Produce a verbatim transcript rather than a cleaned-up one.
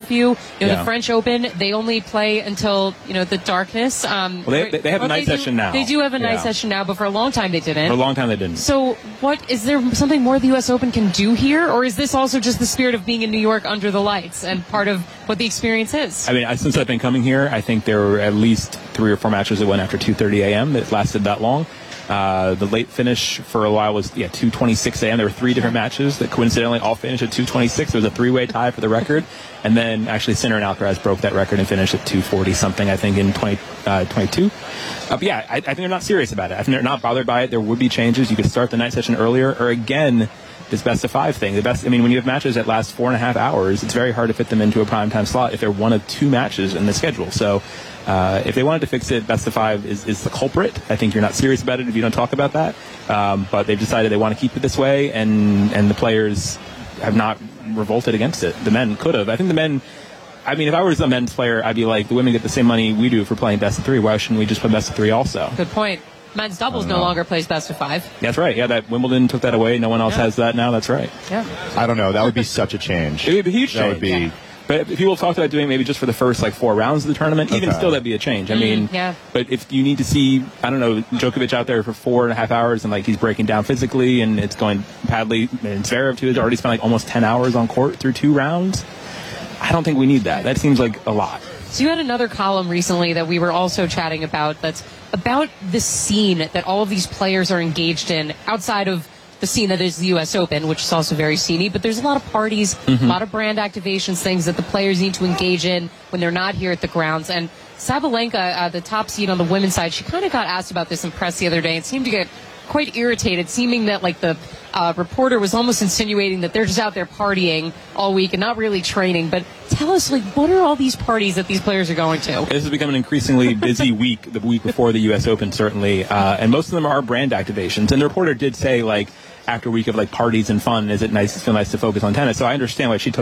curfew. You know, Yeah. the French Open, they only play until, you know, the darkness. Um, Well, they- they have a night do- session now. They do have a night Yeah. session now, but for a long time they didn't. For a long time they didn't. So, what is there something more the U S Open can do here, or is this also just the spirit of being in New York under the lights and part of what the experience is? I mean, I, since I've been coming here, I think there were at least three or four matches that went after two thirty a.m. that lasted that long. Uh, the late finish for a while was, yeah, two twenty-six a.m. There were three different matches that coincidentally all finished at two twenty-six. There was a three-way tie for the record. And then actually Sinner and Alcaraz broke that record and finished at two forty something, I think, in twenty twenty-two. Uh, but yeah, I, I think they're not serious about it. I think they're not bothered by it. There would be changes. You could start the night session earlier, or again, this best of five thing. The best, I mean, when you have matches that last four and a half hours, it's very hard to fit them into a primetime slot if they're one of two matches in the schedule. So uh, if they wanted to fix it, best of five is, is the culprit. I think you're not serious about it if you don't talk about that. Um, but they've decided they want to keep it this way, and, and the players have not revolted against it. The men could have. I think the men, I mean, if I was a men's player, I'd be like, the women get the same money we do for playing best of three. Why shouldn't we just play best of three also? Good point. Men's doubles no know. longer plays best of five. That's right. Yeah, that Wimbledon took that away. No one else Yeah. has that now. That's right. Yeah. I don't know. That would be such a change. It would be a huge That change. would be. Yeah. But if people talked about doing maybe just for the first like four rounds of the tournament, even Okay. still that'd be a change. I mean, yeah. But if you need to see, I don't know, Djokovic out there for four and a half hours and like he's breaking down physically and it's going badly, and Zverev too has already spent like almost ten hours on court through two rounds. I don't think we need that. That seems like a lot. So you had another column recently that we were also chatting about that's about the scene that all of these players are engaged in outside of the scene that is the U S Open, which is also very sceney, but there's a lot of parties, Mm-hmm. a lot of brand activations, things that the players need to engage in when they're not here at the grounds. And Sabalenka, uh, the top seed on the women's side, she kind of got asked about this in press the other day and seemed to get quite irritated, seeming that like the uh, reporter was almost insinuating that they're just out there partying all week and not really training. But tell us, like, what are all these parties that these players are going to? This has become an increasingly busy week, the week before the U S Open, certainly. Uh, and most of them are brand activations. And the reporter did say, like, after a week of, like, parties and fun, is it nice, it's feel nice to focus on tennis? So I understand why she took